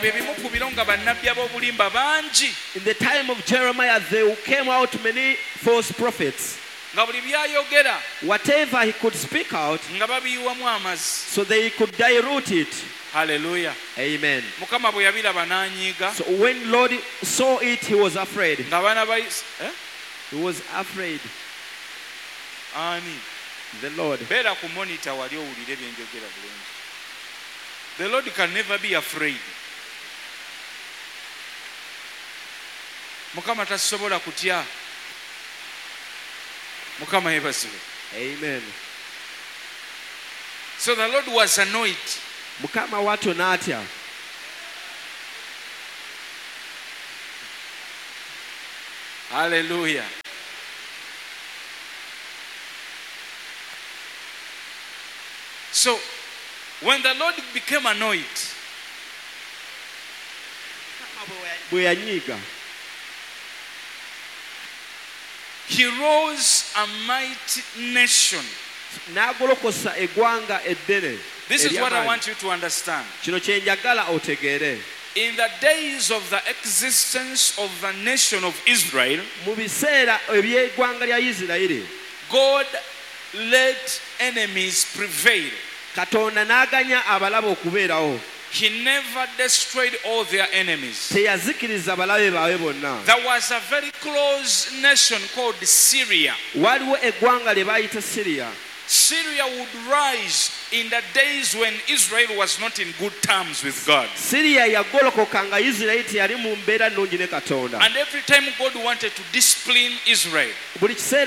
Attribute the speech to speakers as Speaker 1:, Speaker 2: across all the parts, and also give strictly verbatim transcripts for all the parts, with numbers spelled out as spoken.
Speaker 1: In the time of Jeremiah, there came out many false prophets. Whatever he could speak out, so they could dilute it.
Speaker 2: Hallelujah.
Speaker 1: Amen. So when Lord saw it, he was afraid. He was afraid. The Lord.
Speaker 2: The Lord can never be afraid. Mukama tasobola kutya. Mukama yebasibe.
Speaker 1: Amen.
Speaker 2: So the Lord was annoyed.
Speaker 1: Mukama watu natya.
Speaker 2: Hallelujah. So when the Lord became annoyed, he rose a mighty nation. This is what I want you to understand. In the days of the existence of the nation of Israel, God let enemies prevail. He never destroyed all their enemies. There was a very close nation called Syria. Syria would rise in the days when Israel was not in good terms with God. And every time God wanted to discipline Israel, he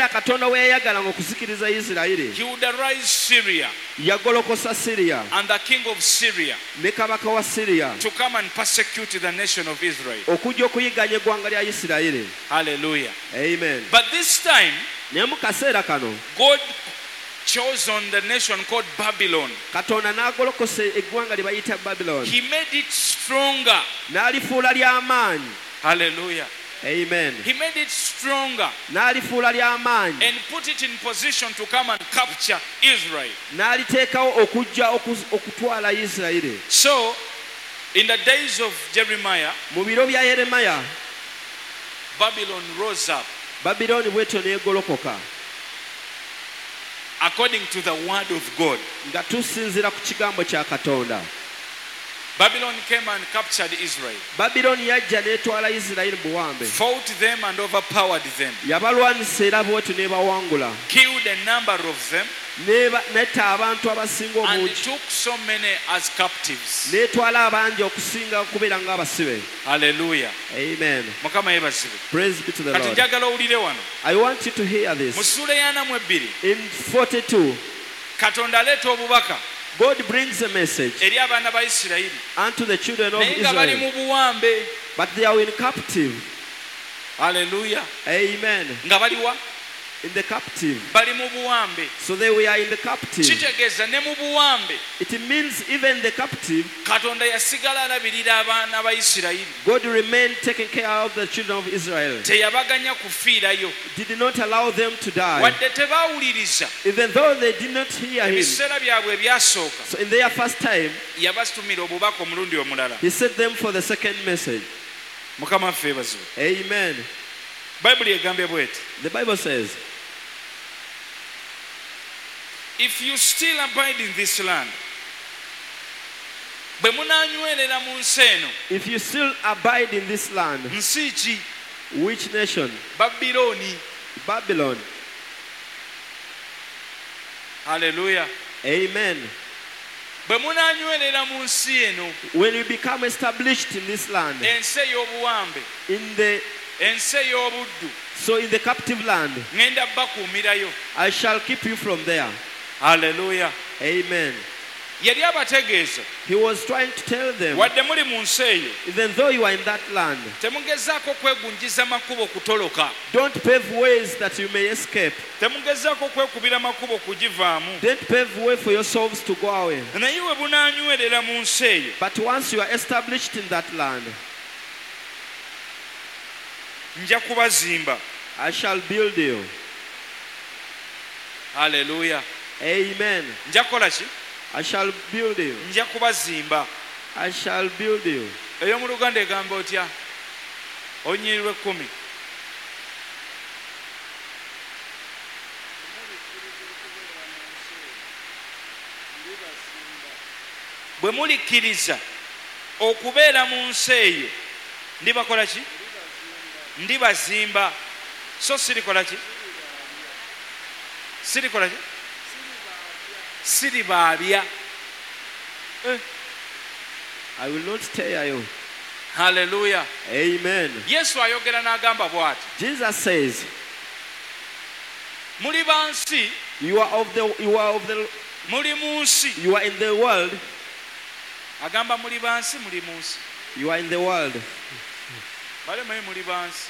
Speaker 2: would arise Syria and the king of Syria to come and persecute the nation of Israel. Hallelujah.
Speaker 1: Amen.
Speaker 2: But this time, God chose on the nation called Babylon. He made it stronger. Hallelujah.
Speaker 1: Amen.
Speaker 2: He made it stronger and put it in position to come and capture Israel. So, in the days of Jeremiah, Babylon rose up according to the word of God. Babylon came and captured Israel, fought them and overpowered them, killed a number of them, and took so many as captives. Hallelujah.
Speaker 1: Amen. Praise be to the Lord. I want you to hear this. In forty-two, God brings a message unto the children of Israel, but they are in captive.
Speaker 2: Hallelujah.
Speaker 1: Amen. In the captive. So they were in the captive. It means even the captive, God remained taking care of the children of Israel. Did not allow them to die. Even though they did not hear him. So in their first time, he sent them for the second message. Amen. The Bible says,
Speaker 2: if you still abide in this land,
Speaker 1: if you still abide in this land, which nation?
Speaker 2: Babylon.
Speaker 1: Babylon.
Speaker 2: Hallelujah.
Speaker 1: Amen. When you become established in this land, in the so in the captive land, I shall keep you from there.
Speaker 2: Hallelujah.
Speaker 1: Amen. He was trying to tell them, even though you are in that land, don't pave ways that you may escape. Don't pave way for yourselves to go away. But once you are established in that land, I shall build you.
Speaker 2: Hallelujah.
Speaker 1: Amen. I shall build you. I shall build you.
Speaker 2: eyo mu Luganda egamba otya onyirwe kkumi bwe mulikkiriza okubeera mu nsi eyo ndibakola ki ndibazimba so sirikola ki sirikola ki siribaabya eh.
Speaker 1: I will not tear you.
Speaker 2: Hallelujah.
Speaker 1: Amen.
Speaker 2: Yesu ayogera n'agamba bw'ati.
Speaker 1: Jesus says,
Speaker 2: muli bansi,
Speaker 1: you are of the you are of the
Speaker 2: muli mu nsi,
Speaker 1: you are in the world.
Speaker 2: Agamba muli bansi muli mu nsi.
Speaker 1: You are in the world.
Speaker 2: Bale mai muli bansi.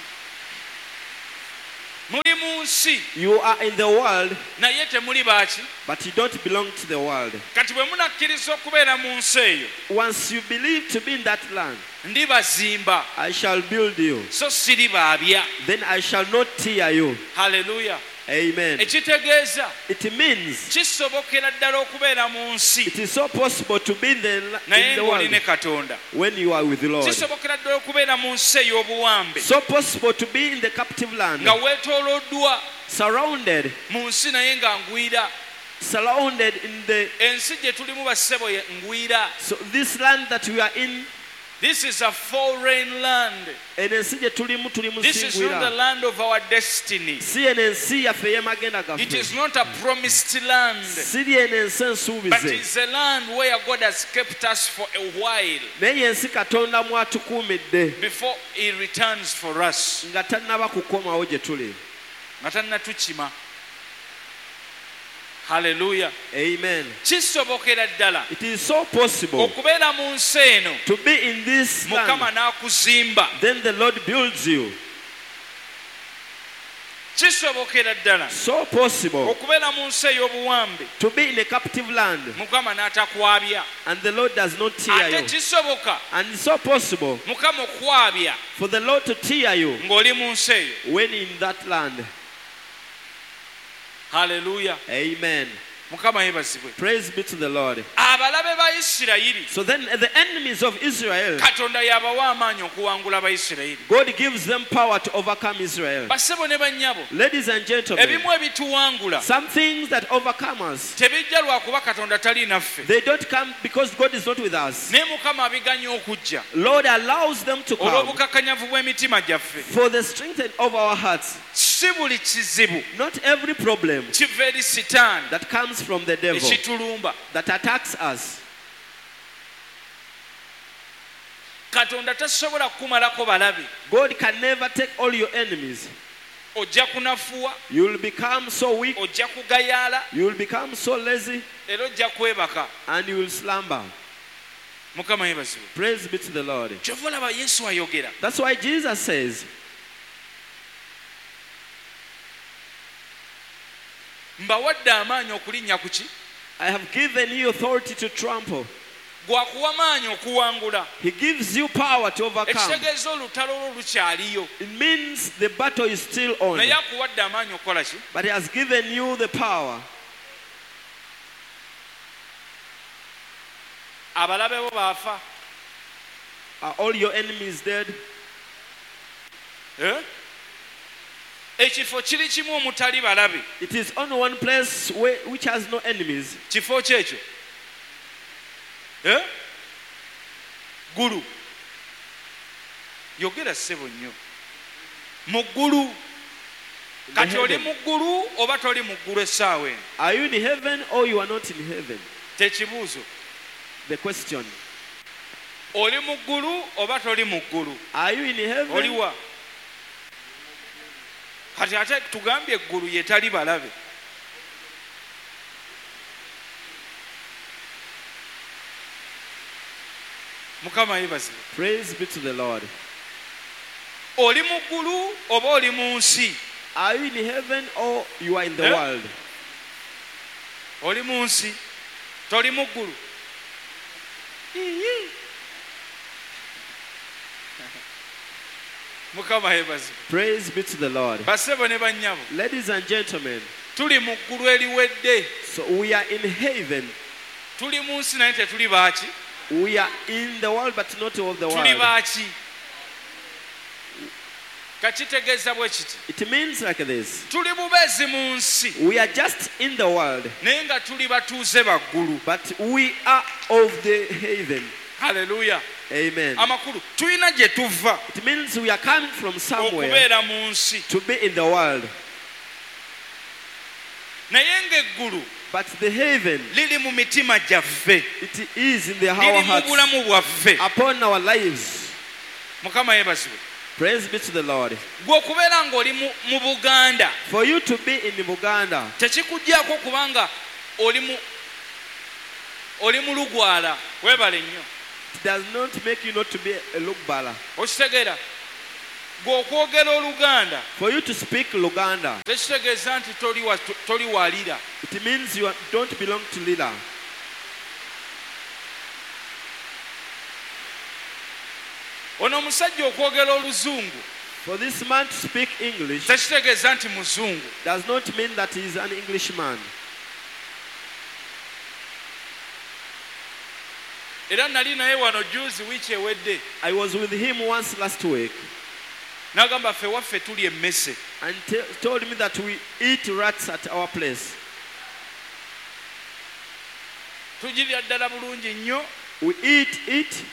Speaker 2: Muli mu nsi.
Speaker 1: You are in the world.
Speaker 2: Naye temuli baaki.
Speaker 1: But you don't belong to the world.
Speaker 2: Kati bwe munakkiriza okubeera mu nsi eyo.
Speaker 1: Once you believe to be in that land,
Speaker 2: ndibazimba.
Speaker 1: I shall build you.
Speaker 2: So siribaabya.
Speaker 1: Then I shall not tear you.
Speaker 2: Hallelujah.
Speaker 1: Amen.
Speaker 2: Ekitegeeza.
Speaker 1: It means
Speaker 2: kisobokera ddala okubeera mu nsi.
Speaker 1: It is so possible to be in the,
Speaker 2: in
Speaker 1: the world
Speaker 2: ne Katonda.
Speaker 1: When you are with the Lord.
Speaker 2: Kisobokera ddala okubeera mu nsi ey'obuwambe.
Speaker 1: So possible to be in the captive land.
Speaker 2: Nga weetooloddwa.
Speaker 1: Surrounded.
Speaker 2: Mu nsi naye nga ngwira.
Speaker 1: Surrounded in the
Speaker 2: ensi gye tulimu bassebo ngwira.
Speaker 1: So this land that we are in,
Speaker 2: this is a foreign land. This is not the land of our destiny. It is not a promised land. But it's a land where God has kept us for a while before He returns for us. Hallelujah.
Speaker 1: Amen.
Speaker 2: Kisobokera ddala.
Speaker 1: It is so possible
Speaker 2: okubeera mu nsi eno
Speaker 1: to be in this land.
Speaker 2: Mukama n'akuzimba.
Speaker 1: Then the Lord builds you.
Speaker 2: Kisobokera ddala.
Speaker 1: So possible
Speaker 2: okubeera mu nsi ey'obuwambe.
Speaker 1: To be in a captive land.
Speaker 2: Mukama n'atakwabya.
Speaker 1: And the Lord does not tear you.
Speaker 2: Ate kisoboka.
Speaker 1: And it's so possible
Speaker 2: Mukama okwabya.
Speaker 1: For the Lord to tear you
Speaker 2: ng'oli mu nsi eyo.
Speaker 1: When in that land.
Speaker 2: Hallelujah.
Speaker 1: Amen.
Speaker 2: Praise
Speaker 1: be to the Lord.
Speaker 2: Abalabe
Speaker 1: So then the enemies of Israel,
Speaker 2: Katonda yabawa amaanyi okuwangula Abayisirayiri.
Speaker 1: God gives them power to overcome Israel.
Speaker 2: Bassebo ne bannyabo.
Speaker 1: Ladies and gentlemen,
Speaker 2: ebimu ebituwangula.
Speaker 1: Some things that overcome us,
Speaker 2: tebijja lwakuba Katonda tali naffe.
Speaker 1: They don't come because God is not with us.
Speaker 2: Ne Mukama abiganya okujja.
Speaker 1: Lord allows them to come
Speaker 2: olw'obukakanyavu bw'emitima gyaffe.
Speaker 1: For the strength of our hearts.
Speaker 2: Si buli kizibu.
Speaker 1: Not every problem
Speaker 2: kiva eri Sitaani
Speaker 1: that comes from the devil
Speaker 2: ekitulumba.
Speaker 1: That attacks us.
Speaker 2: Katonda tasobola kumalako balabe.
Speaker 1: God can never take all your enemies.
Speaker 2: Ojja kunafuwa.
Speaker 1: You will become so weak.
Speaker 2: Ojja kugayaala.
Speaker 1: You will become so lazy.
Speaker 2: Era ojja kwebaka.
Speaker 1: And you will slumber.
Speaker 2: Mukama yebazibwe.
Speaker 1: Praise be to the Lord.
Speaker 2: Kyova olaba Yesu ayogera.
Speaker 1: That's why Jesus says,
Speaker 2: mbawadde amaanyi okulinnya ku ki?
Speaker 1: I have given you authority to trample.
Speaker 2: Gwakuwa amaanyi okuwangula.
Speaker 1: He gives you power to overcome.
Speaker 2: Ekitegeeza olutalo olwo lukyaliyo.
Speaker 1: It means the battle is still on.
Speaker 2: Naye akuwadde amaanyi okukola ki?
Speaker 1: But He has given you the power.
Speaker 2: Abalabe bo baafa.
Speaker 1: Are all your enemies dead?
Speaker 2: Eh? Ekifo kiri kimu omutali balabe.
Speaker 1: It is only one place where, which has no enemies.
Speaker 2: Kifo kyekyo. Eh? Gulu. Yogera ssebo nnyo. Mu ggulu. Kati oli mu ggulu oba toli mu ggulu essaawa eno?
Speaker 1: Are you in heaven or you are not in heaven?
Speaker 2: Tekibuuzo.
Speaker 1: The question.
Speaker 2: Oli mu ggulu oba toli mu ggulu?
Speaker 1: Are you in heaven?
Speaker 2: Oli wa? Kati ate tugambye eggulu yetali balabe. Mukama yebazibwe.
Speaker 1: Praise be to the Lord.
Speaker 2: Oli mu ggulu oba oli mu nsi?
Speaker 1: Are you in heaven or you are in the
Speaker 2: eh?
Speaker 1: world?
Speaker 2: Oli mu nsi. Toli mu ggulu. Mukama yebazibwe.
Speaker 1: Praise be to the Lord.
Speaker 2: Bassebo ne bannyabo.
Speaker 1: Ladies and gentlemen,
Speaker 2: tuli mu ggulu eriwedde.
Speaker 1: So we are in heaven.
Speaker 2: Tuli mu nsi naye tetuli baaki?
Speaker 1: We are in the world but not of the world.
Speaker 2: Tuli baaki. Kakitegeeza bwe kiti.
Speaker 1: It means like this.
Speaker 2: Tuli bubeezi mu nsi.
Speaker 1: We are just in the world.
Speaker 2: Naye nga tuli batuuze baggulu.
Speaker 1: But we are of the heaven.
Speaker 2: Hallelujah.
Speaker 1: Amen.
Speaker 2: Amakulu tulina gye tuva.
Speaker 1: It means we are coming from somewhere
Speaker 2: okubeera mu nsi.
Speaker 1: To be in the world.
Speaker 2: Naye ng'eggulu.
Speaker 1: But the heaven,
Speaker 2: lili mu mitima gyaffe.
Speaker 1: It is in the our hearts.
Speaker 2: Lili mu bulamu bwaffe.
Speaker 1: Upon our lives.
Speaker 2: Mukama yeebazibwe.
Speaker 1: Praise be to the Lord.
Speaker 2: Gwe okubeera ng'oli mu Buganda.
Speaker 1: For you to be in Buganda.
Speaker 2: Tekikuggyako kubanga oli mu oli mu Lugwala. Weebale nnyo.
Speaker 1: It does not make you not to be a Lugbala.
Speaker 2: Okitegeera? Gwe okwogera Oluganda.
Speaker 1: For you to speak Luganda.
Speaker 2: Tekitegeeza nti toli wa Lira.
Speaker 1: It means you don't belong to Lira.
Speaker 2: Ono omusajja okwogera Oluzungu.
Speaker 1: For this man to speak English.
Speaker 2: Tekitegeeza nti Muzungu.
Speaker 1: Does not mean that he is an Englishman.
Speaker 2: Era nali naye wano juzi wiiki ewedde.
Speaker 1: I was with him once last week.
Speaker 2: N'agamba ffe waffe tuli emmese.
Speaker 1: And told me that we eat rats at our place.
Speaker 2: Tugirya ddala bulungi nnyo.
Speaker 1: We eat it.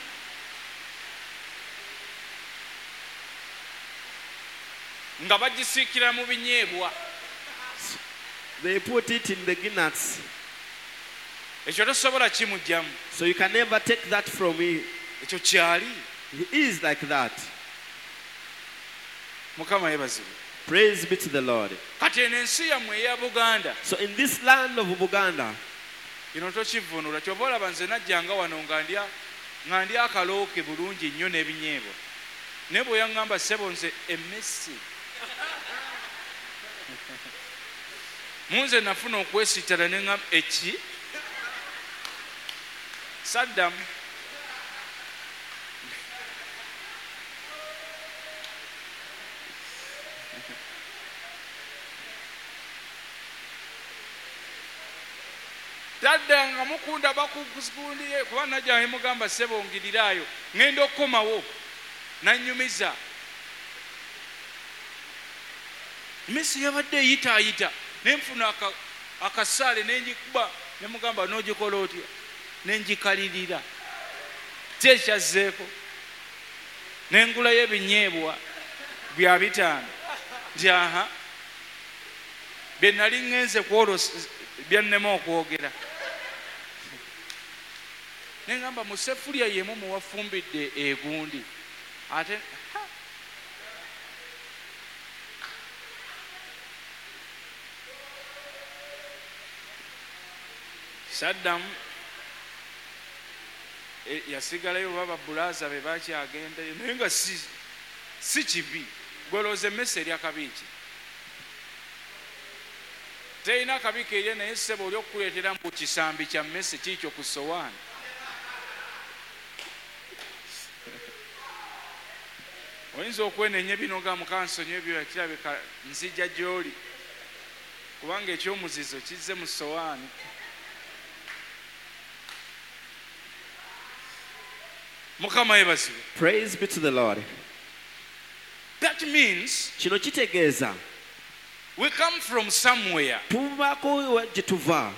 Speaker 2: Nga bagisiikira mu binyeebwa.
Speaker 1: They put it in the guinness.
Speaker 2: Ekyo tosobola kimugyamu.
Speaker 1: So you can never take that from me.
Speaker 2: Ekyo kyali.
Speaker 1: He is like that.
Speaker 2: Mukama yeebazibwe.
Speaker 1: Praise be to the Lord.
Speaker 2: Kati eno ensi yammwe eya Buganda.
Speaker 1: So in this land of Buganda.
Speaker 2: Kino tokivvuunula. Kyova olaba nze najjanga wano nga ndya nga ndya akalooke bulungi nnyo n'ebinyeebwa. Naye bwe yaŋŋamba ssebo nze emmesi. Munze nafuna okwesittala ne ŋŋamba eki. Saddam. Tadda nga mukunda bakukusikundiye kuba najja ne mugamba ssebo ngirirayo ŋŋenda okukomawo nannyumiza. Messi yabadde eyitaayita ne nfuna akasaale ne njikuba ne mugamba n'ogikola otya ne njikalirira. Kyekyazeeko ne ngulayo ebinyeebwa bya bitaano nti aha bye nali ŋŋenze kwolosa byannema okwogera. Ne ngamba mu sefulya yemu muwafumbidde egundi ate Saddam yasigalayo baba bulaza be bakyagendayo naye nga si si kibi. Gwelooza emmese erya kabiiki terina kabiiki erye naye ssebo oli okukuleetera mu kisambi kya mmese kiikyo ku sowaani. Oyinza okwenenya ebinoga mukansonyi ebyo kirabika nzija gy'oli kubanga ekyomuzizo kizze mu sowaani. Mukama yeebazibwe.
Speaker 1: Praise be to the Lord.
Speaker 2: That means
Speaker 1: kino kitegeeza
Speaker 2: we come from somewhere.
Speaker 1: Tuvako gye tuva.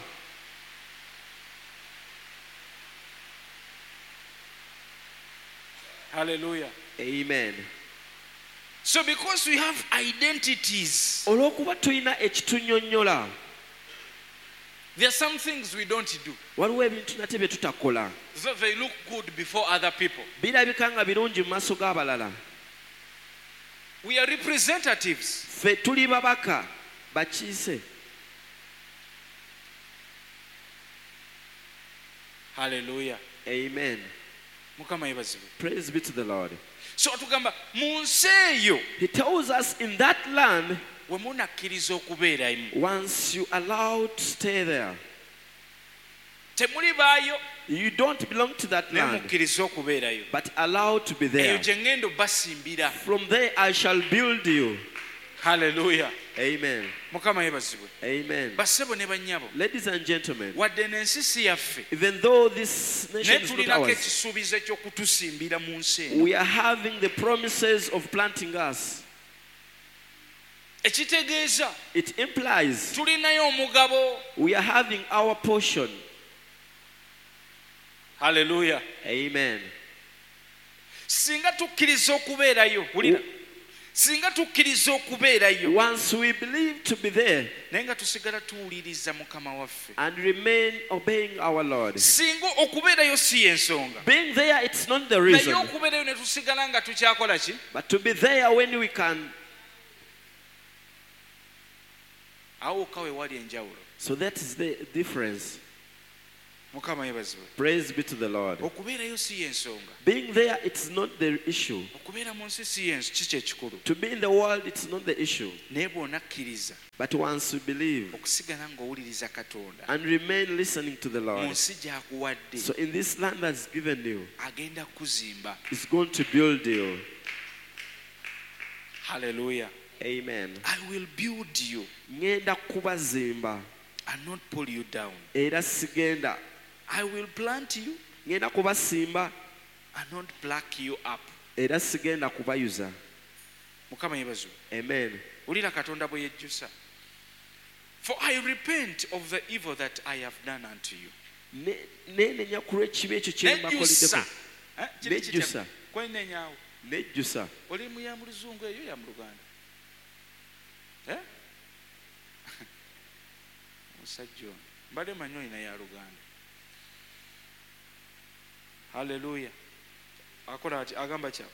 Speaker 2: Hallelujah.
Speaker 1: Amen.
Speaker 2: So because we have identities,
Speaker 1: olw'okuba tulina ekitunyonnyola,
Speaker 2: there are some things we don't do.
Speaker 1: Waliwo ebintu nate bye tutakola.
Speaker 2: So they look good before other people.
Speaker 1: Birabika nga birungi mu maaso g'abalala.
Speaker 2: We are representatives.
Speaker 1: Ffe tuli babaka bakiise.
Speaker 2: Hallelujah.
Speaker 1: Amen.
Speaker 2: Mukama yeebazibwe.
Speaker 1: Praise be to the Lord.
Speaker 2: So tugamba mu nsi eyo.
Speaker 1: He tells us in that land,
Speaker 2: we munakkiriza okubeeramu.
Speaker 1: Once you allow to stay there,
Speaker 2: temuli baayo.
Speaker 1: You don't belong to that land, but allow to be there. From there I shall build you.
Speaker 2: Hallelujah.
Speaker 1: Amen.
Speaker 2: Mukama yebazibwe.
Speaker 1: Amen.
Speaker 2: Basebo ne banyabo.
Speaker 1: Ladies and gentlemen,
Speaker 2: wadde n'ensi si yaffe,
Speaker 1: even though this nation is not
Speaker 2: tulinako
Speaker 1: ours,
Speaker 2: ekisuubizo eky'okutusimbira mu nsi eno.
Speaker 1: we are having the promises of planting us.
Speaker 2: Ekitegeeza,
Speaker 1: it implies
Speaker 2: tulinayo omugabo.
Speaker 1: we are having our portion.
Speaker 2: Hallelujah.
Speaker 1: Amen.
Speaker 2: Singa tukkiriza okubeerayo, wulira. Singa tukkiriza okubeerayo,
Speaker 1: once we believe to be there,
Speaker 2: naye nga tusigala tuwuliriza Mukama waffe,
Speaker 1: and remain obeying our Lord.
Speaker 2: Singa okubeerayo si y'ensonga,
Speaker 1: being there, it's not the reason.
Speaker 2: Naye okubeerayo ne tusigala nga tukyakola ki?
Speaker 1: But to be there when we can.
Speaker 2: Awo kawe wali enjawulo.
Speaker 1: So that is the difference.
Speaker 2: Mukama yebazibwe.
Speaker 1: Praise be to the Lord.
Speaker 2: Okubeerayo si y'ensonga.
Speaker 1: Being there, it's not the issue.
Speaker 2: Okubeera mu nsi si y'ensonga, kiki ekikulu.
Speaker 1: To be in the world, it's not the issue.
Speaker 2: Naye bw'onakkiriza,
Speaker 1: but once you believe,
Speaker 2: okusigala ng'owuliriza Katonda,
Speaker 1: and remain listening to the
Speaker 2: mu
Speaker 1: Lord,
Speaker 2: nsi gy'akuwadde,
Speaker 1: so in this land that's given you,
Speaker 2: agenda kuzimba.
Speaker 1: it's going to build you.
Speaker 2: Hallelujah.
Speaker 1: Amen.
Speaker 2: I will build you
Speaker 1: ngenda kubazimba
Speaker 2: and not pull you down.
Speaker 1: era sigenda.
Speaker 2: I will plant you
Speaker 1: ngenda kubasimba
Speaker 2: and not pluck you up.
Speaker 1: era sigenda kubayuza.
Speaker 2: Mukama yebazibwe.
Speaker 1: Amen.
Speaker 2: Ulira Katonda bwe yejjusa. For I repent of the evil that I have done unto you.
Speaker 1: Nenenya kulw'ekibi ekyo kye mbakoleddeko. Nejjusa.
Speaker 2: Kwenenyaawo.
Speaker 1: Nejjusa.
Speaker 2: Oli mu ya mu Luzungu eyo ya mu Luganda. Eh? Musajja ono. Mbadde manyi olina ya Luganda. Hallelujah. Akola ati agamba kya.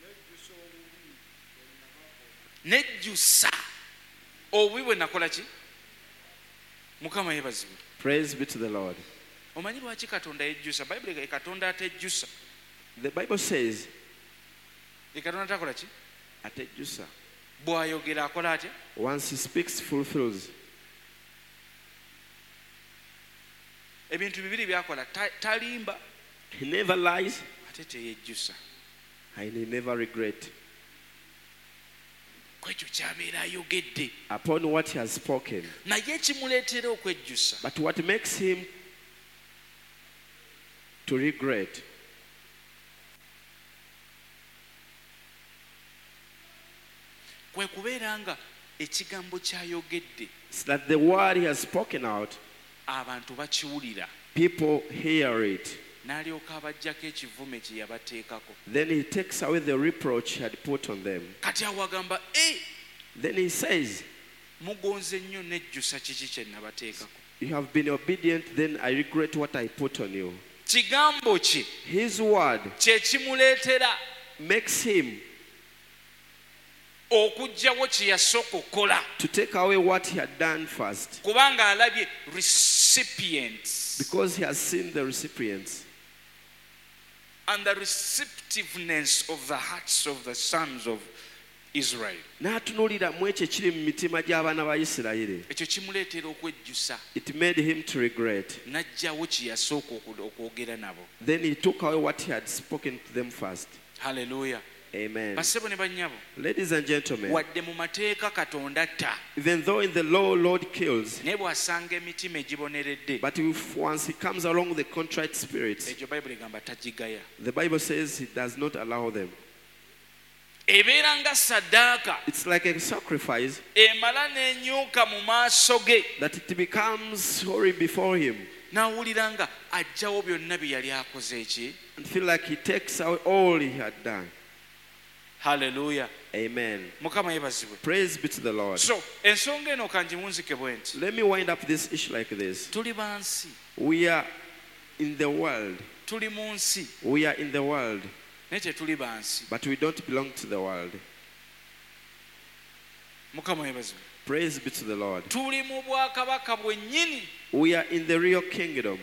Speaker 2: Nejjusa. Obubi bwe nakola ki? Mukama yebazibwe.
Speaker 1: Praise be to the Lord.
Speaker 2: Omanyi lwaki Katonda yejjusa? Bible e Katonda atejjusa.
Speaker 1: The Bible says,
Speaker 2: e Katonda takola ki?
Speaker 1: Atejjusa.
Speaker 2: Bw'ayogera akola atya?
Speaker 1: Once he speaks, fulfills.
Speaker 2: Ebintu bibiri byakola, talimba.
Speaker 1: He never lies.
Speaker 2: Ate teyejjusa.
Speaker 1: And he never regret.
Speaker 2: Kwekyo ky'abeera ayogedde.
Speaker 1: Upon what he has spoken.
Speaker 2: Naye ekimuleetera okwejjusa.
Speaker 1: But what makes him to regret?
Speaker 2: Kwe kubeera nga ekigambo ky'ayogedde.
Speaker 1: It's that the word he has spoken out,
Speaker 2: abantu bakiwulira.
Speaker 1: People hear it.
Speaker 2: N'alyoka abaggyako ekivume kye yabateekako.
Speaker 1: Then he takes away the reproach he had put on them.
Speaker 2: Kati awo agamba, eh.
Speaker 1: Then he says,
Speaker 2: mugonze nnyo nejjusa kiki kye nabateekako.
Speaker 1: You have been obedient, then I regret what I put on you.
Speaker 2: Kigambo kye.
Speaker 1: His word
Speaker 2: kye kimuleetera.
Speaker 1: Makes him
Speaker 2: okugyawo kye yasooka okukola.
Speaker 1: To take away what he had done first.
Speaker 2: Kubanga alabye recipients.
Speaker 1: Because he has seen the recipients.
Speaker 2: And the receptiveness of the hearts of the sons of Israel.
Speaker 1: N'atunuulira mu ekyo ekiri mu mitima gy'abaana ba Isirayiri.
Speaker 2: Ekyo kimuleetera okwejjusa.
Speaker 1: It made him to regret.
Speaker 2: N'aggyawo kye yasooka okwogera nabo.
Speaker 1: Then he took away what he had spoken to them first.
Speaker 2: Hallelujah.
Speaker 1: Amen.
Speaker 2: Basebo ne bannyabo.
Speaker 1: Ladies and gentlemen,
Speaker 2: wadde mu mateeka Katonda atta.
Speaker 1: Even though in the law Lord kills,
Speaker 2: naye bw'asanga emitima egiboneredde.
Speaker 1: But if once he comes along with the contrite spirits,
Speaker 2: ekyo Bible egamba tagigaya.
Speaker 1: The Bible says he does not allow them.
Speaker 2: Ebeera nga saddaaka.
Speaker 1: It's like a sacrifice.
Speaker 2: Emala n'enyuka mu maaso ge.
Speaker 1: That it becomes sorry before him.
Speaker 2: N'awulira nga aggyawo byonna bye yali akoze eki.
Speaker 1: And feel like he takes out all he had done.
Speaker 2: Hallelujah.
Speaker 1: Amen.
Speaker 2: Mukama yebazibwe.
Speaker 1: Praise be to the Lord.
Speaker 2: So, ensonga eno kangimunzike bwe nti.
Speaker 1: Let me wind up this issue like this.
Speaker 2: Tuli bansi.
Speaker 1: We are in the world.
Speaker 2: Tuli mu nsi.
Speaker 1: We are in the world.
Speaker 2: Naye tetuli bansi.
Speaker 1: But we don't belong to the world.
Speaker 2: Mukama yebazibwe.
Speaker 1: Praise be to the Lord.
Speaker 2: Tuli mu bwakabaka bwennyini.
Speaker 1: We are in the real kingdom.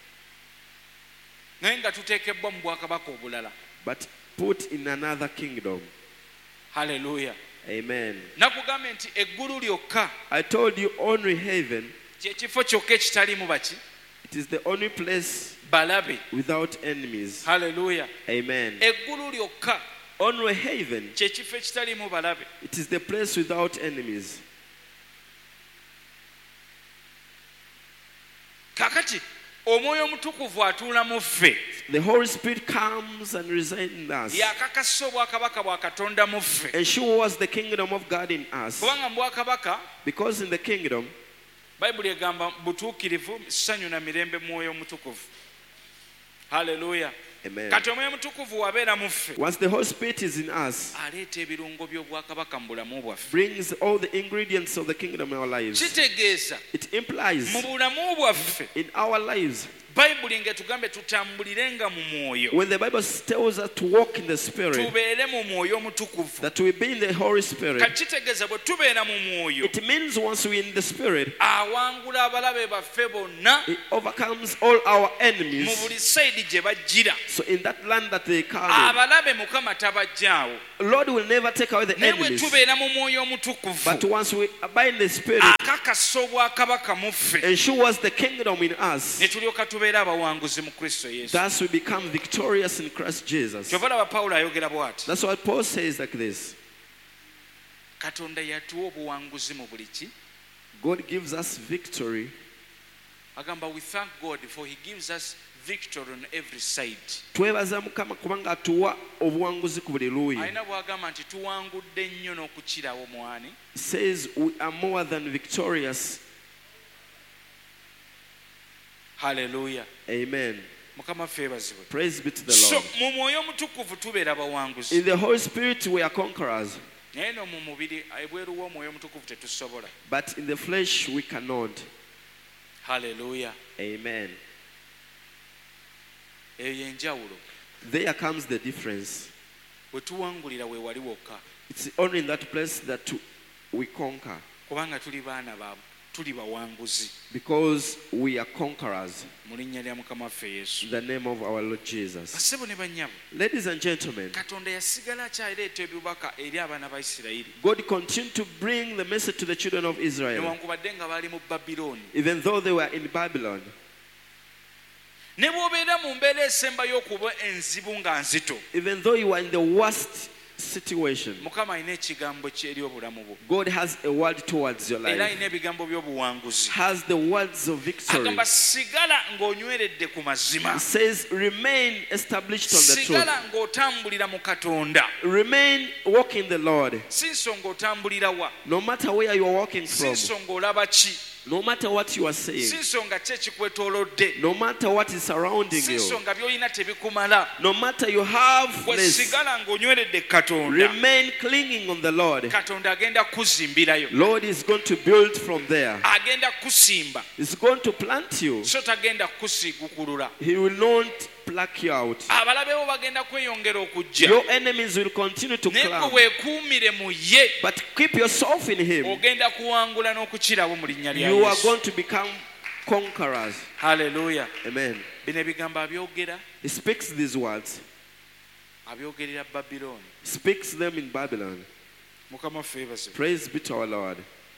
Speaker 2: Naye nga tuteekebbwa mu bwakabaka obulala.
Speaker 1: But put in another kingdom.
Speaker 2: Hallelujah.
Speaker 1: Amen.
Speaker 2: Nakugambye nti eggulu lyokka.
Speaker 1: I told you only heaven.
Speaker 2: Kyekifo kyokka ekitalimu baki.
Speaker 1: It is the only place
Speaker 2: balabe
Speaker 1: without enemies.
Speaker 2: Hallelujah.
Speaker 1: Amen.
Speaker 2: Eggulu lyokka
Speaker 1: Only heaven. It is the place without enemies.
Speaker 2: Kakati omwoyo omutukuvu atuula mu ffe.
Speaker 1: The Holy Spirit comes and resides in us.
Speaker 2: Yakakasa obwakabaka bwa Katonda mu ffe.
Speaker 1: Ensures the kingdom of God in us.
Speaker 2: Kubanga mu bwakabaka,
Speaker 1: because in the kingdom,
Speaker 2: Bible egamba butuukirivu, ssanyu na mirembe mwoyo omutukuvu. Hallelujah.
Speaker 1: Amen.
Speaker 2: Kati omwoyo omutukuvu wabeera mu ffe.
Speaker 1: Once the Holy Spirit is in us,
Speaker 2: aleeta ebirungo by'obwakabaka mu bulamu bwaffe.
Speaker 1: Brings all the ingredients of the kingdom in our lives.
Speaker 2: Kitegeeza,
Speaker 1: it implies,
Speaker 2: mu bulamu bwaffe,
Speaker 1: in our lives,
Speaker 2: Bible ngetugambe tutambulirenga mu mwoyo.
Speaker 1: When the Bible tells us to walk in the Spirit,
Speaker 2: tubeere mu mwoyo omutukuvu,
Speaker 1: that we be in the Holy Spirit,
Speaker 2: kitegeeza bwe tubeera mu mwoyo,
Speaker 1: it means once we in the Spirit,
Speaker 2: awangula abalabe baffe bonna,
Speaker 1: it overcomes all our enemies.
Speaker 2: Mu buli side gye bajjira.
Speaker 1: So in that land that they come,
Speaker 2: abalabe Mukama tabajjaawo.
Speaker 1: Lord will never take away the enemies.
Speaker 2: Tubeera mu mwoyo omutukuvu,
Speaker 1: but once we abide in the Spirit,
Speaker 2: akakasa obwakabaka mu ffe,
Speaker 1: ensures the kingdom in us.
Speaker 2: Ne tulyoka tubeera abawanguzi mu Kristo Yesu.
Speaker 1: Thus we become victorious in Christ Jesus. That's why Paul says like this.
Speaker 2: Katonda yatuwa obuwanguzi mu buli ki.
Speaker 1: God gives us victory.
Speaker 2: Agamba we thank God for he gives us victory on every side.
Speaker 1: Twebaza Mukama kubanga atuwa obuwanguzi ku buli luuyi.
Speaker 2: Ayina bwagamba nti tuwangudde nnyo n'okukirawo mwani.
Speaker 1: Says we are more than victorious.
Speaker 2: Hallelujah.
Speaker 1: Amen.
Speaker 2: Mukama febazibwe.
Speaker 1: Praise be to the Lord.
Speaker 2: So mu mwoyo omutukuvu tubeera bawanguzi.
Speaker 1: In the Holy Spirit we are conquerors.
Speaker 2: Naye no mu mubiri ebweru w'omwoyo omutukuvu tetusobola.
Speaker 1: But in the flesh we cannot.
Speaker 2: Hallelujah.
Speaker 1: Amen.
Speaker 2: Eyo yenjawulo.
Speaker 1: There comes the difference.
Speaker 2: Bwe tuwangulira we wali wokka.
Speaker 1: It's only in that place that we conquer.
Speaker 2: Kubanga tuli baana ba tuli bawanguzi.
Speaker 1: Because we are conquerors.
Speaker 2: Mu linnya lya Mukama waffe Yesu.
Speaker 1: The name of our Lord Jesus.
Speaker 2: Basebo ne bannyabo.
Speaker 1: Ladies and gentlemen,
Speaker 2: Katonda yasigala akyaleeta ebibaka eri abaana ba Isirayiri.
Speaker 1: God continued to bring the message to the children of Israel.
Speaker 2: Newankubadde nga bali mu Babylon.
Speaker 1: Even though they were in Babylon.
Speaker 2: Ne bw'obeera mu mbeera esembayo okuba enzibu nga nzito.
Speaker 1: Even though you are in the worst situation,
Speaker 2: Mukama alina ekigambo kye eri obulamu bwo.
Speaker 1: God has a word towards your life.
Speaker 2: Era alina ebigambo by'obuwanguzi.
Speaker 1: Has the words of victory.
Speaker 2: Agamba sigala ng'onyweredde ku mazima.
Speaker 1: It says remain established on the truth.
Speaker 2: Sigala ng'otambulira mu Katonda.
Speaker 1: Remain walking the Lord.
Speaker 2: Si nsonga otambulira wa.
Speaker 1: No matter where you are walking from.
Speaker 2: Si nsonga olaba ki.
Speaker 1: No matter what you are saying, no matter what is surrounding you, no matter you have less, remain clinging on the Lord. Lord is going to build from there. He's going to plant you. He will not pluck you out. Your enemies will continue to climb. But keep yourself in Him. You are going to become conquerors.
Speaker 2: Hallelujah.
Speaker 1: Amen. He speaks these words. Speaks them in Babylon. Praise be to our Lord.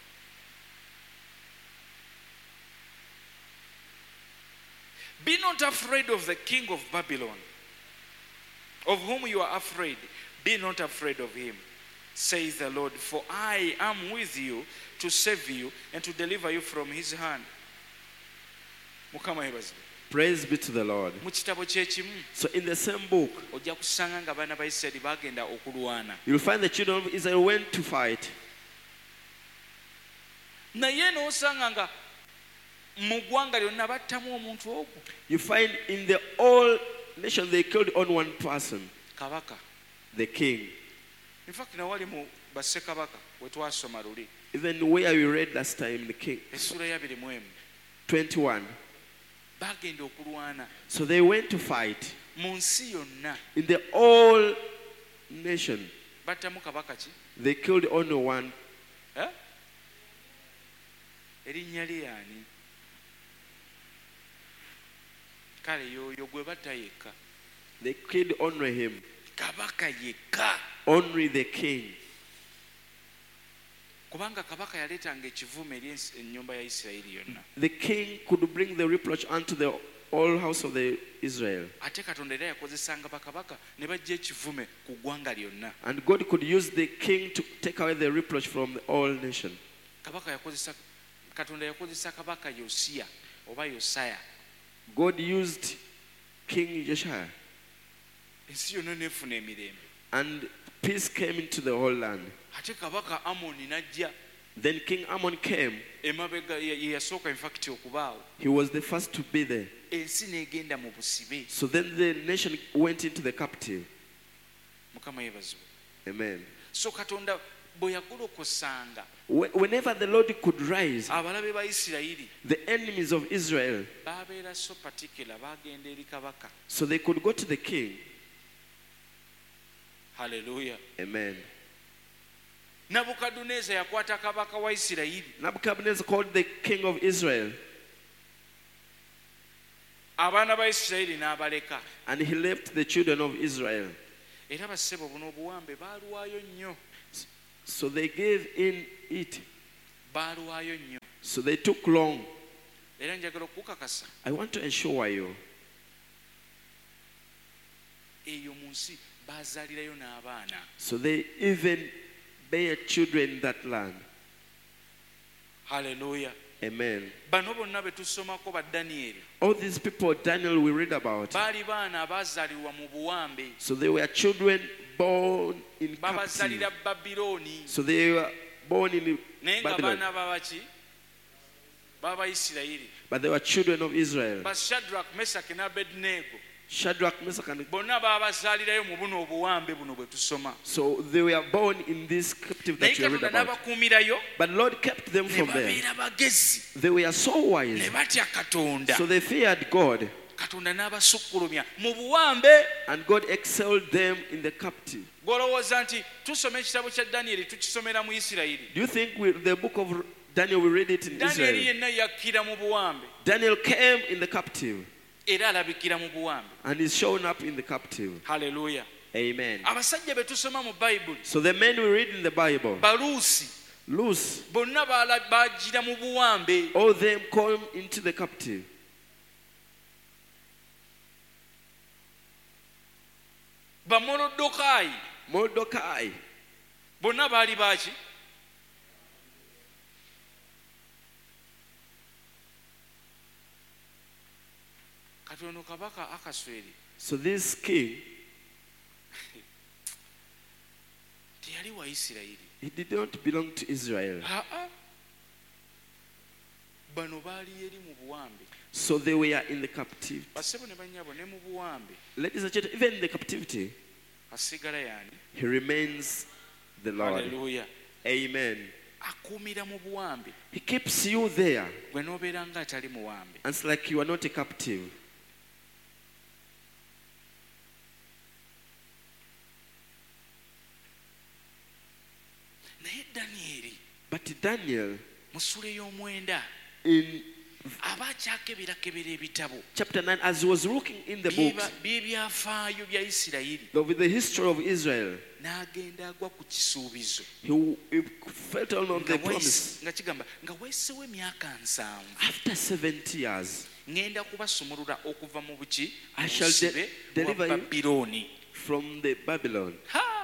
Speaker 2: Be not afraid of the king of Babylon, of whom you are afraid. Be not afraid of him, says the Lord, for I am with you to save you and to deliver you from his hand.
Speaker 1: Praise be to the Lord. So in the same book, you'll find the children of Israel went to fight. You find in the whole nation they killed on one person, the king.
Speaker 2: In fact,
Speaker 1: even where we read last time, the king, twenty-one. So they went to fight in the whole nation. They killed only one.
Speaker 2: Huh?
Speaker 1: They killed only him. Only the king. The king could bring the reproach unto the
Speaker 2: all house of the Israel. And God could use the king to take away the reproach from the all nation. God used King Josiah. And peace came into the whole land. Then King Ammon came. He was the first to be there. So then the nation went into the captive. Amen. Whenever the Lord could rise, the enemies of Israel, so they could go to the king.
Speaker 1: Hallelujah.
Speaker 2: Amen.
Speaker 1: Nebuchadnezzar yakwata kabaka wa Isirayiri.
Speaker 2: Nebuchadnezzar called the king of Israel.
Speaker 1: Abaana ba Isirayiri n'abaleka.
Speaker 2: And he left the children of Israel.
Speaker 1: Era bassebo buno obuwambe baaluwaayo nnyo.
Speaker 2: So they gave in it.
Speaker 1: Baaluwaayo nnyo.
Speaker 2: So they took long.
Speaker 1: Era njagala okukakasa.
Speaker 2: I want to assure you.
Speaker 1: Eyo mu nsi baazaalirayo n'abaana.
Speaker 2: So they even bear children in that land.
Speaker 1: Hallelujah.
Speaker 2: Amen.
Speaker 1: Bano bonna be tusomako ba Daniel.
Speaker 2: All these people Daniel we read about.
Speaker 1: Baali baana abaazaalirwa mu buwambe.
Speaker 2: So they were children born in captivity. So they were born in Babylon. But they were children of Israel.
Speaker 1: But Shadrach, Meshach, and Abednego.
Speaker 2: Shadrach, Meshach, and
Speaker 1: so
Speaker 2: they were born in this captive that you read about. But Lord kept them from there. They were so wise. So they feared God. And God excelled them in the captive. Do you think we, the book of Daniel, we read it in Israel? Daniel came in the captive. And is shown up in the captive.
Speaker 1: Hallelujah.
Speaker 2: Amen.
Speaker 1: Bible.
Speaker 2: So the men we read in the Bible, loose, all them come into the captive.
Speaker 1: Mordecai.
Speaker 2: Mordecai. So this king, he did not belong to Israel. So they were in the captivity. Ladies and gentlemen, even in the captivity, he remains the Lord.
Speaker 1: Hallelujah.
Speaker 2: Amen. He keeps you there. And it's like you are not a captive. But Daniel, in chapter nine, as he was looking in the books of the history of Israel, he, he felt on the promise. After seventy years, I shall de- deliver you from the Babylon.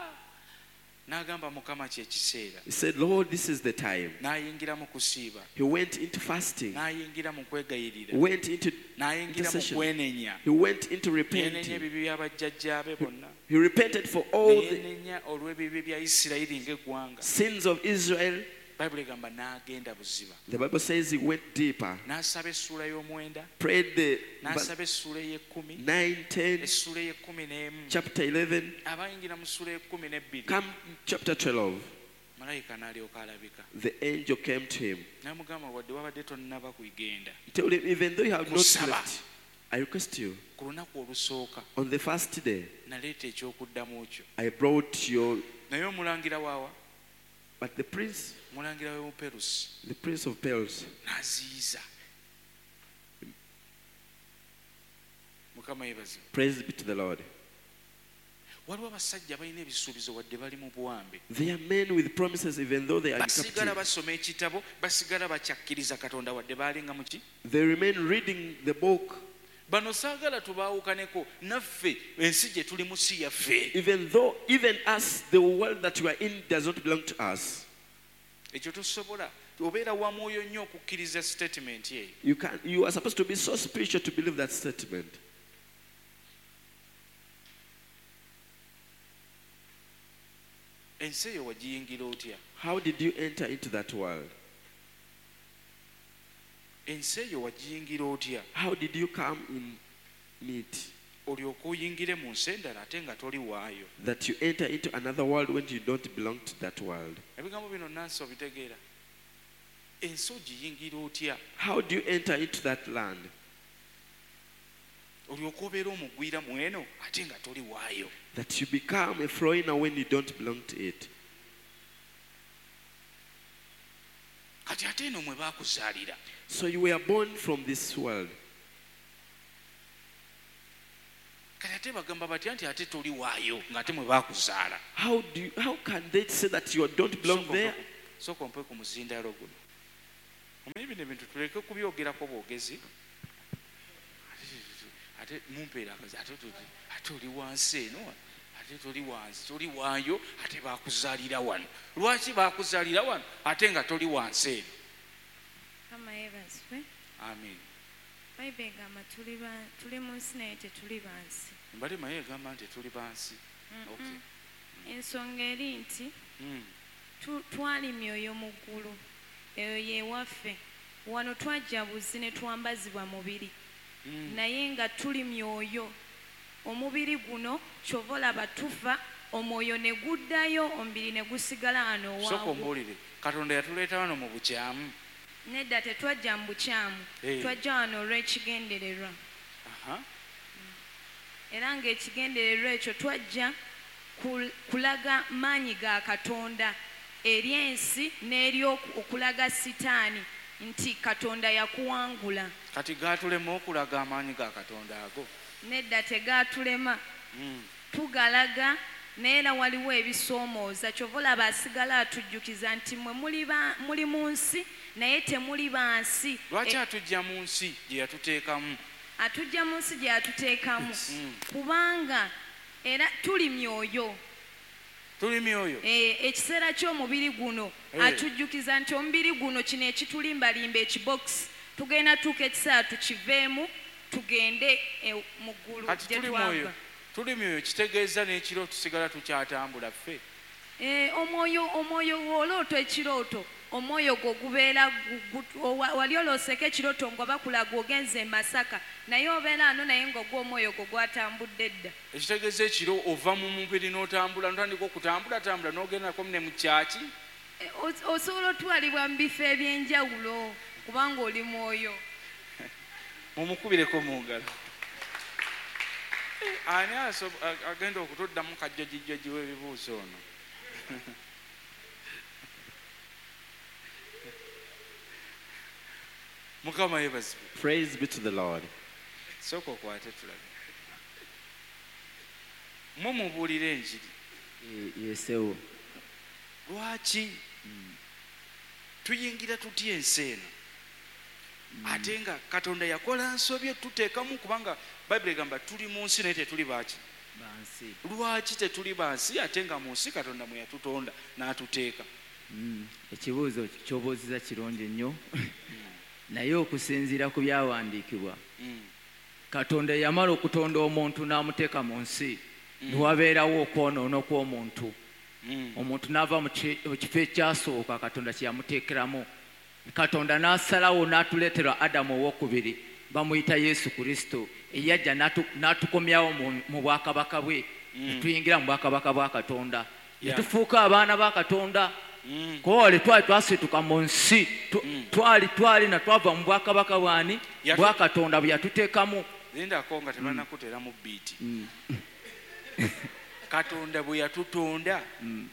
Speaker 2: He said, Lord, this is the time. He went into fasting. He went into intercession. He went into repenting. He repented for all the sins of Israel. The Bible says he went deeper. Prayed the nine, ten, chapter eleven, come chapter twelve. The angel came to him. He told him, even though you have not slept, I request you, on the first day, I brought your... But the prince, the prince of Persia, praise be to the Lord. They are men with promises even though they are in captivity. They remain reading the book. bano saagala tubaawukaneko naffe ensi gye tuli mu si yaffe.
Speaker 1: Even though, even us, the world that we are in does not belong to us.
Speaker 2: Ekyo tosobola obeera wa mwoyo nnyo okukkiriza statement ye.
Speaker 1: You can, you are supposed to be so spiritual to believe that statement.
Speaker 2: Ensi eyo wagiyingira otya?
Speaker 1: How did you enter into that world?
Speaker 2: Ensi eyo wagiyingira otya?
Speaker 1: How did you come in it?
Speaker 2: Olyoka oyingire mu nsi endala ate nga toli waayo.
Speaker 1: That you enter into another world when you don't belong to that world.
Speaker 2: Ebigambo bino nansi obitegeera. Ensi ogiyingira otya?
Speaker 1: How do you enter into that land?
Speaker 2: Olyoka obeera omugwira mu eno ate nga toli waayo.
Speaker 1: That you become a foreigner when you don't belong to it.
Speaker 2: Kati ate eno mwe baakuzaalira.
Speaker 1: So you were born from this world.
Speaker 2: Kati ate bagamba batya nti ate toli waayo ng'ate mwe baakuzaala.
Speaker 1: How do you, how can they say that you don't belong there?
Speaker 2: Sooka ompe ku muzindaalo guno. Omanyi bino ebintu tuleke kubyogerako bwogezi. Ate mumpeera akazi ate ate oli wansi eno ate toli wansi toli waayo ate baakuzaalira wano. Lwaki baakuzaalira wano ate nga toli wansi eno?
Speaker 3: Kama yebazwe.
Speaker 2: Amen.
Speaker 3: Bayibuli egamba tuli tuli mu nsi naye tetuli bansi.
Speaker 2: Mbale maye egamba nti tuli bansi. Okay.
Speaker 3: Ensonga eri nti twali myoyo mu ggulu eyo yewaffe wano twajja buzi ne twambazibwa mubiri naye nga tuli myoyo omubiri guno kyova olaba tufa omwoyo ne guddayo omubiri ne gusigala wano waawo.
Speaker 2: Soko mbulire Katonda yatuleeta wano mu bukyamu.
Speaker 3: Nedda tetwajja mu bukyamu twajja wano olw'ekigendererwa. Era ng'ekigendererwa ekyo twajja kulaga maanyi ga Katonda eri ensi n'eri okulaga Sitaani nti Katonda yakuwangula.
Speaker 2: Kati gaatulema okulaga amaanyi ga Katonda ago?
Speaker 3: Nedda tegaatulema. Tugalaga naye era waliwo ebisoomooza kyova olaba asigala atujjukiza nti mwe muli mu nsi naye temuli bansi.
Speaker 2: Lwaki atujja mu nsi gye yatuteekamu?
Speaker 3: Atujja mu nsi gye yatuteekamu kubanga era tuli myoyo.
Speaker 2: Tuli myoyo.
Speaker 3: Ekiseera ky'omubiri guno atujjukiza nti omubiri guno kino ekitulimbalimba ekibokisi tugenda tuuka ekiseera tukiveemu tugende mu ggulu gye twava.
Speaker 2: Tuli myoyo kitegeeza n'ekiro tusigala tukyatambula ffe.
Speaker 3: Omwoyo omwoyo w'oloota ekirooto omwoyo gwo gubeera wali olooseko ekirooto nga bakulaga ogenze e Masaka naye obeera ano naye nga gw'omwoyo gwo gwatambudde edda.
Speaker 2: Ekitegeeza ekiro ova mu mubiri n'otambula n'otandika okutambulatambula n'ogendako ne mu kyaki.
Speaker 3: Osobola otwalibwa mu bifo eby'enjawulo kubanga oli mwoyo.
Speaker 2: Mumukubireko mu ngalo. Ani agenda okutuddamu kajjajijjaji w'ebibuuzo ono? Mukama yebazibwe.
Speaker 1: Praise be to the Lord.
Speaker 2: Sooka okwate tulabe. Mwe mubuulira enjiri.
Speaker 1: Yesewo.
Speaker 2: Lwaki tuyingira tutya ensi eno ate nga Katonda yakola nsobye tuteekamu kubanga Bayibuli egamba tuli mu nsi naye tetuli baaki
Speaker 4: bansi.
Speaker 2: Lwaki tetuli bansi ate nga mu nsi Katonda mwe yatutonda n'atuteeka?
Speaker 4: Ekibuuzo ky'obuuziza kirungi nnyo naye okusinziira ku byawandiikibwa Katonda yamala okutonda omuntu n'amuteeka mu nsi niwabeerawo okwonoona kw'omuntu. Omuntu n'ava mu kifo ekyasooka Katonda kye yamuteekeramu. Katonda n'asalawo n'atuleetera Adamu owokubiri bamuyita Yesu Kristo eyajja n'atukomyawo mu bwakabaka bwe netuyingira mu bwakabaka bwa Katonda netufuuka abaana ba Katonda. Kole twali twasituka mu nsi twali twali na twava mu bwakabaka bwani bwa Katonda bwe yatuteekamu.
Speaker 2: Lindako nga tebannakutera mu biiti. Katonda bwe yatutonda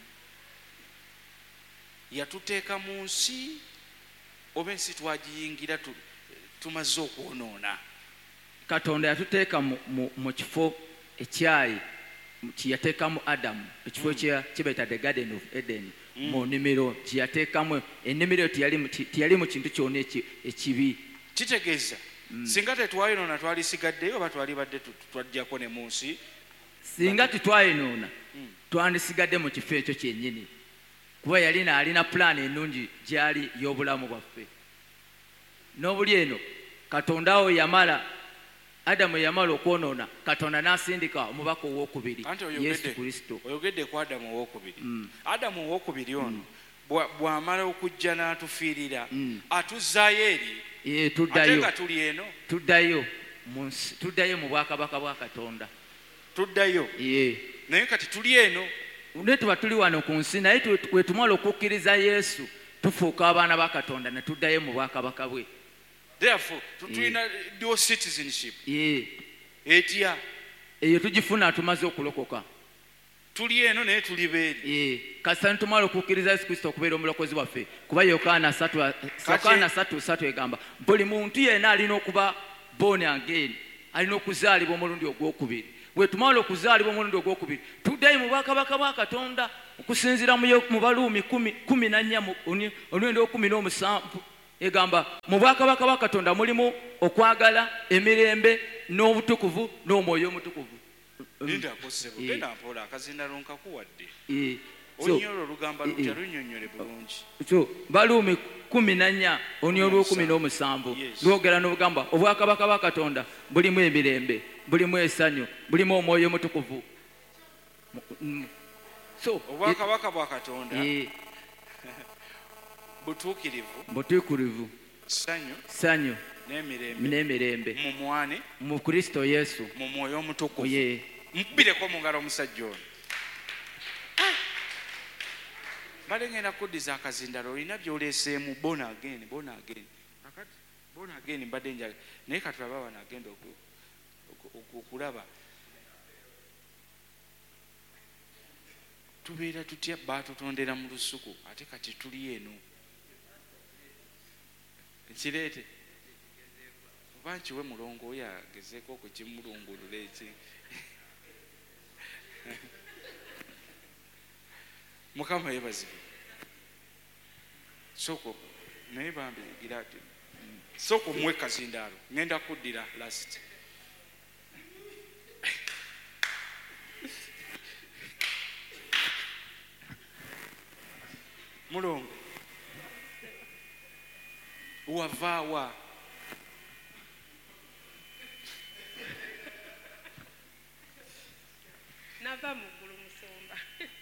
Speaker 2: yatuteeka mu nsi oba ensi twagiyingira tumaze okwonoona.
Speaker 4: Katonda yatuteeka mu kifo ekyayi kyeyateekamu Adamu ekifo kyebayita the Garden of Eden mu nnimiro kyeyateekamu ennimiro teyali mu kintu kyonna ekibi.
Speaker 2: Kitegeeza singa tetwayinoona twalisigaddeyo oba twali badde twajjako ne mu nsi
Speaker 4: singa tetwayinoona twandisigadde mu kifo ekyo kyennyini kuba yalina alina pulaani ennungi gyali y'obulamu bwaffe n'obuli eno katonda wo yamala adamu yamala okwonoona katonda n'asindika omubaka owokubiri yesu kristo
Speaker 2: oyogedde ku adamu owokubiri adamu owokubiri ono bw'amala okujja n'atufiirira atuzzaayo eri
Speaker 4: tuddayo
Speaker 2: ate tuli eno
Speaker 4: tuddayo tuddayo mu bwakabaka bwa katonda
Speaker 2: tuddayo naye kati tuli eno
Speaker 4: ne tuba tuli wano ku nsi naye we tumala okukkiriza yesu tufuuka abaana ba katonda ne tuddayo mu bwakabaka bwe.
Speaker 2: Therefore, tulina dual citizenship. Etya
Speaker 4: eyo tugifuna tumaze okulokoka.
Speaker 2: Tuli eno naye tuli beeri.
Speaker 4: Kasita tumala okukkiriza Yesu Kristo okubeera omulokozi waffe kuba Yokaana three three egamba buli muntu yenna alina okuba born again, alina okuzaalibwa omulundi ogwokubiri. Bwe tumala okuzaalibwa omulundi ogwokubiri tuddayo mu bwakabaka bwa Katonda okusinziira mu Baluumi kumi na nnya omulundi ogw'ekumi n'omusanvu egamba mu bwakabaka bwa Katonda mulimu okwagala, emirembe n'obutukuvu n'omwoyo omutukuvu.
Speaker 2: Linda kosebo genda mpola akazindalo nkakuwadde. Onyolo lugamba lutya lunnyonnyole bulungi.
Speaker 4: So Baluumi kumi na nnya onyolo kumi n'omusanvu lwogera n'obugamba obwakabaka bwa Katonda bulimu emirembe, bulimu essanyu, bulimu omwoyo omutukuvu.
Speaker 2: So obwakabaka bwa Katonda butuukirivu
Speaker 4: butuukirivu
Speaker 2: ssanyu
Speaker 4: ssanyu
Speaker 2: n'emirembe
Speaker 4: n'emirembe
Speaker 2: mu mwane
Speaker 4: mu Kristo Yesu
Speaker 2: mu mwoyo omutukuvu. Mubireko mu ngalo omusajja ono. Bale ngenda kuddiza akazindalo olina by'oleeseemu born again born again akati born again mbadde njagala naye katulaba bano agenda okulaba tubeera tutya baatutondera mu lusuku ate kati tuli eno kireete oba nkiwe mulongo oyo agezeeko okukimulungulula eki Mukama yebazibwe soko naye bambigira ati soko mwe kazindaalo ngenda kuddira last mulongo wavaawa
Speaker 5: nava muggulu musumba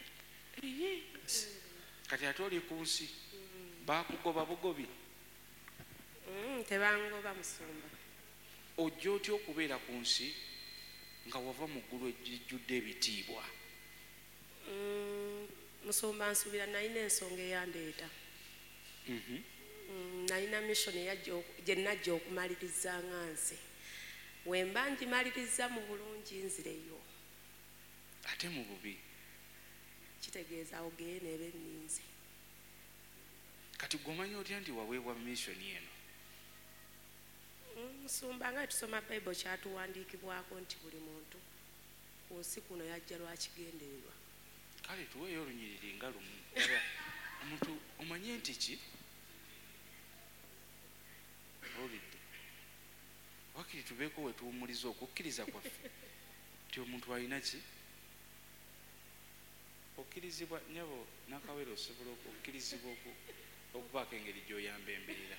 Speaker 2: kati ate oli ku nsi baakugoba bugobi
Speaker 5: tebangoba musumba
Speaker 2: ojja otya okubeera ku nsi nga wava mu ggulu ejjudde ebitiibwa?
Speaker 5: Musumba nsuubira nalina ensonga eyandeeta. Nalina mission gye najja okumaliriza nga nze wemba ngimaliriza mu bulungi nzireyo
Speaker 2: ate mu bubi
Speaker 5: kitegeeza ogeye neebe nninze.
Speaker 2: Kati gomanya otya nti waweebwa mission eno?
Speaker 5: Musumba nga tusoma Bible kyatuwandiikibwako nti buli muntu ku nsi kuno yajja lwakigendererwa.
Speaker 2: Kale tuweeyo olunyiriri nga lumu omuntu omanye nti ki olidde wakiri tubeeko we tuwumuliza okukkiriza kwaffe nti omuntu alina ki okkirizibwa nyabo nakawere osobola okukkirizibwa okubaako engeri gy'oyamba embeera.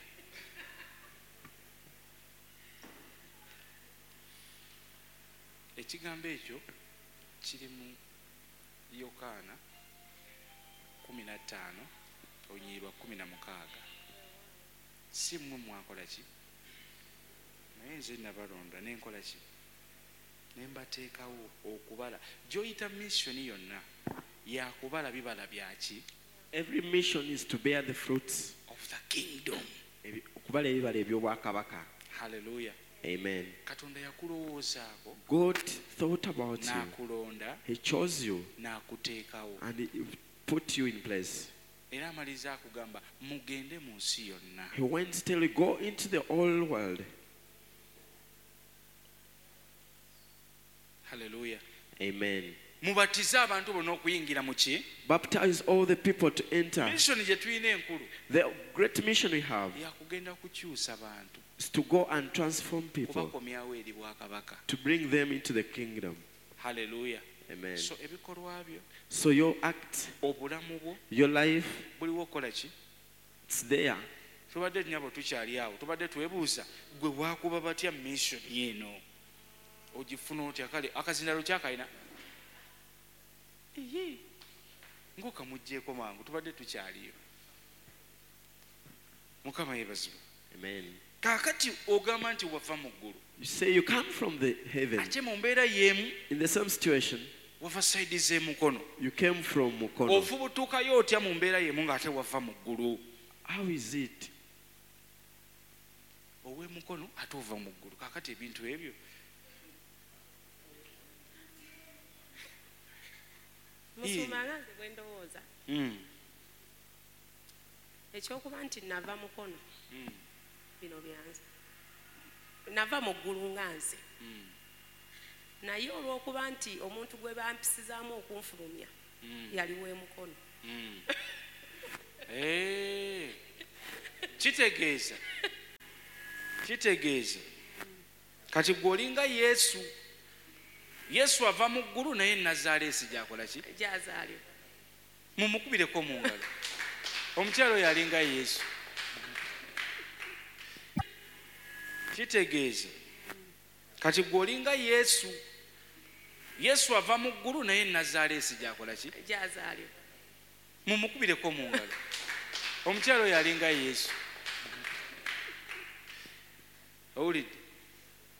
Speaker 2: Ekigambo ekyo kiri mu Yokaana kumi na ttaano olunyiriri kumi na mukaaga. Si mmwe mwakola ki? Naye nze nabalonda nenkola ki? Ne mbateekawo okubala gy'oyita missioni yonna yakubala bibala byaki?
Speaker 1: Every mission is to bear the fruits
Speaker 2: of the kingdom.
Speaker 1: Okubala ebibala eby'obwakabaka.
Speaker 2: Hallelujah.
Speaker 1: Amen.
Speaker 2: Katonda yakulowoozaako.
Speaker 1: God thought about you.
Speaker 2: N'akulonda.
Speaker 1: He chose you.
Speaker 2: N'akuteekawo.
Speaker 1: And he put you in place.
Speaker 2: Era amaliza akugamba mugende mu nsi yonna.
Speaker 1: He went till we go into the whole world.
Speaker 2: Hallelujah.
Speaker 1: Amen.
Speaker 2: Mubatize abantu bonna okuyingira mu ki?
Speaker 1: Baptize all the people to enter.
Speaker 2: Mission gye tulina enkulu.
Speaker 1: The great mission we have.
Speaker 2: Yakugenda kukyusa bantu. is to go and transform people, to bring them into the kingdom.
Speaker 1: Hallelujah.
Speaker 2: Amen.
Speaker 1: So ebikolwa byo,
Speaker 2: so your act,
Speaker 1: obulamu bwo,
Speaker 2: your life,
Speaker 1: buliwo okola ki?
Speaker 2: It's there.
Speaker 1: Tubadde nyabo tukyali awo, tubadde twebuuza gwe bwakuba batya mission yeno ogifuna otya kale akazindalo kyakayina eyi ng'okamuggyeko mangu, tubadde tukyaliyo. Mukama yeebazibwe.
Speaker 2: Amen.
Speaker 1: Kaakati ogamba nti wava mu ggulu.
Speaker 2: You say you come from the heaven.
Speaker 1: Ate mu mbeera y'emu,
Speaker 2: in the same situation,
Speaker 1: wava sayidi z'emukono.
Speaker 2: You came from Mukono.
Speaker 1: Ofubutuukayo otya mu mbeera y'emu ng'ate wava mu ggulu?
Speaker 2: How is it?
Speaker 1: Ow'emukono ate ova mu ggulu. Kaakati ebintu ebyo
Speaker 5: musumanga nze bwe ndowooza ekyokuba nti nava mukono bino byanze nava mu ggulu nga nze naye olw'okuba nti omuntu gwe bampisizaamu okunfulumya yali w'emukono.
Speaker 1: Kitegeeza kitegeeza kati gwe olinga Yesu. Yesu ava mu ggulu naye Nazaaleesi gy'akola ki?
Speaker 5: Gy'azaalibwa.
Speaker 1: Mumukubireko mu ngalo. Omukyalo oyo alinga Yesu. Kitegeeza kati gwe olinga Yesu. Yesu ava mu ggulu naye Nazaaleesi gy'akola ki?
Speaker 5: Gy'azaalibwa.
Speaker 1: Mumukubireko mu ngalo. Omukyalo oyo alinga Yesu. Owulidde?